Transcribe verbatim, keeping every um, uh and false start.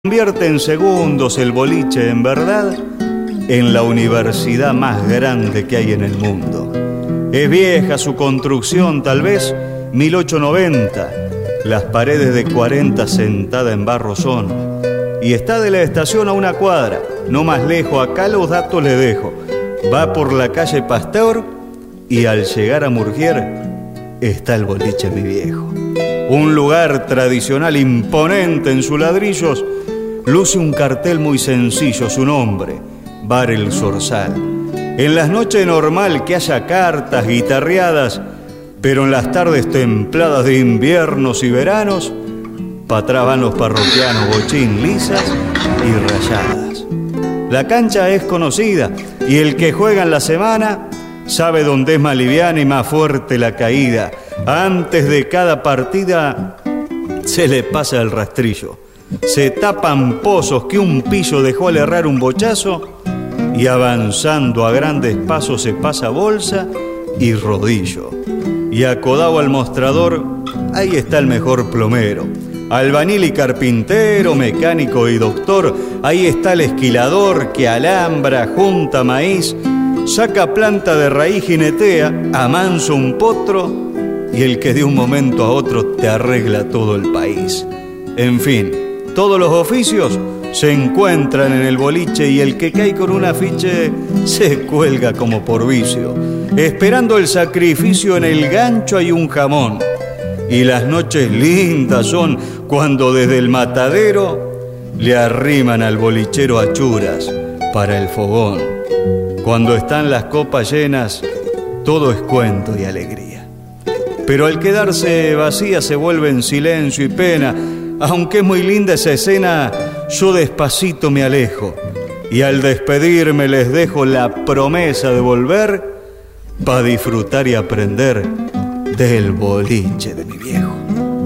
Convierte en segundos el boliche, en verdad, en la universidad más grande que hay en el mundo. Es vieja su construcción, tal vez mil ochocientos noventa. Las paredes de cuarenta sentada en barro son. Y está de la estación a una cuadra, no más lejos, acá los datos le dejo. Va por la calle Pasteur y al llegar a Murgier está el boliche Mi Viejo. Un lugar tradicional imponente en sus ladrillos. Luce un cartel muy sencillo, su nombre, Bar El Zorzal. En las noches normal que haya cartas, guitarreadas, pero en las tardes templadas de inviernos y veranos, pa' atrás van los parroquianos, bochín, lisas y rayadas. La cancha es conocida y el que juega en la semana sabe dónde es más liviana y más fuerte la caída. Antes de cada partida se le pasa el rastrillo. Se tapan pozos que un pillo dejó al errar un bochazo y avanzando a grandes pasos se pasa bolsa y rodillo. Y acodado al mostrador, ahí está el mejor plomero. Albañil y carpintero, mecánico y doctor, ahí está el esquilador que alambra, junta maíz, saca planta de raíz, jinetea, amansa un potro y el que de un momento a otro te arregla todo el país. En fin, todos los oficios se encuentran en el boliche y el que cae con un afiche se cuelga como por vicio. Esperando el sacrificio en el gancho hay un jamón. Y las noches lindas son cuando desde el matadero le arriman al bolichero achuras para el fogón. Cuando están las copas llenas, todo es cuento y alegría. Pero al quedarse vacía se vuelve en silencio y pena. Aunque es muy linda esa escena, yo despacito me alejo y al despedirme les dejo la promesa de volver para disfrutar y aprender del boliche de mi viejo.